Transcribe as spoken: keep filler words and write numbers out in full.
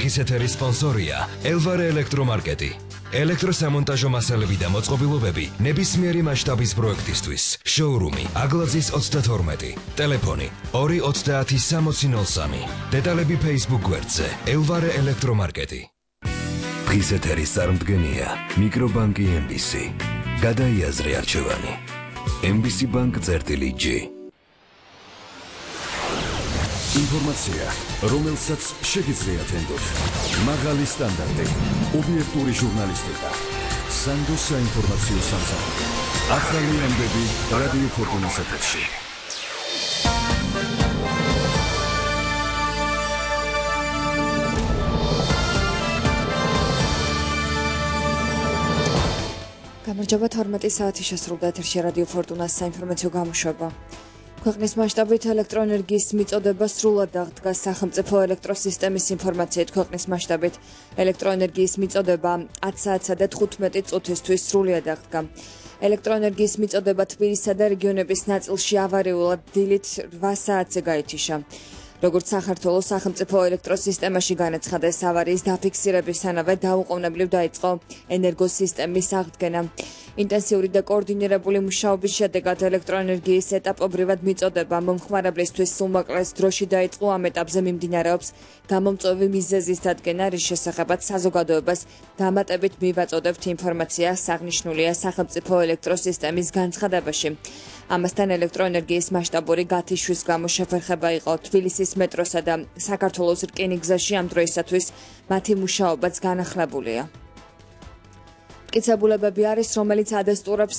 დღის ეთერის სპონსორია ელვარე ელექტრომარკეტი. ელექტროსამონტაჟო მასალები და მოწყობილობები ნებისმიერი მასშტაბის პროექტისთვის. შოურუმი აგლაძის ოცდათორმეტი. ტელეფონი ორი ოცდაათი სამოცი ნოლ სამი. დეტალები Facebook გვერდზე ელვარე ელექტრომარკეტი. დღის ეთერის წარმდგენია მიკრობანკი ემ ბი სი. გადაიაზრე არჩევანი. ემ ბი სი ბანკ წერტილი ჯი. ინფორმაცია, რომელსაც შეგიძლიათ ენდოთ. მაღალი სტანდარტი, ობიექტური ჟურნალისტიკა. სანდო საინფორმაციო სამსახური. ახალი ამბები რადიო ფორტუნას ეთერში. გამარჯობა, თორმეტი საათი შესრულდა ეთერში რადიო ფორტუნას საინფორმაციო გამოშვება. ქვეყნის მასშტაბით ელექტროენერგიის მიწოდება სრულად აღდგა სახელმწიფო ელექტროსისტემის ინფორმაციით ქვეყნის მასშტაბით ელექტროენერგიის მიწოდება ათი საათსა და თხუთმეტი წუთისთვის სრულად აღდგა. ელექტროენერგიის მიწოდება თბილისსა და რეგიონების ნაწილში ავარიულად დილით რვა საათზე გაითიშა. როგორც საქართველოს სახელმწიფო ელექტროსისტემაში განაცხადეს, ავარიის დაფიქსირებისთანავე დაუყოვნებლივ დაიწყო ენერგოსისტემის აღდგენა. ინტენსიური და კოორდინირებული მუშაობის შედეგად ელექტროენერგიის ეტაპობრივად მიწოდება მომხმარებლისთვის სულმოკლეს დროში დაიწყო. ამ ეტაპზე მიმდინარეობს გამომწვევი მიზეზის დადგენა, რის შესახებაც საზოგადოებას დამატებით მივაწოდებთ ინფორმაცია, აღნიშნულია სახელმწიფო ელექტროსისტემის განცხადებაში. ამასთან ელექტროენერგიის მასშტაბური გათიშვის გამო შეფერხება იყო თბილისის მეტროსა და საქართველოს რკინიგზაში. ამ დროისათვის მათი მუშაობაც განახლებულია. მტკიცებულებები არის, რომელიც ადესტურებს